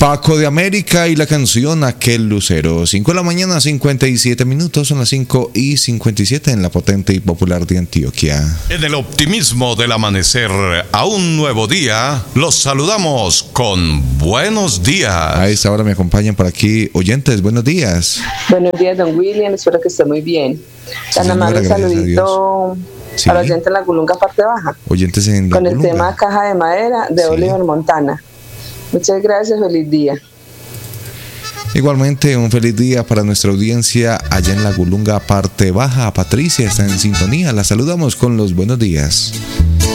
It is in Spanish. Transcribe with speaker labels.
Speaker 1: Paco de América y la canción Aquel Lucero. 5 de la mañana, 57 minutos, son las 5:57 en la potente y popular de Antioquia.
Speaker 2: En el optimismo del amanecer a un nuevo día, los saludamos con buenos días.
Speaker 1: A esta hora me acompañan por aquí oyentes. Buenos días.
Speaker 3: Buenos días, don William, espero que esté muy bien. Tan amable saludito a los oyentes en la Culunga parte baja.
Speaker 1: Oyentes en la
Speaker 3: con el
Speaker 1: Culunga.
Speaker 3: tema Caja de Madera de Oliver Montana. Muchas gracias, feliz día.
Speaker 1: Igualmente, un feliz día para nuestra audiencia allá en la Culunga parte baja. Patricia está en sintonía, la saludamos con los buenos días.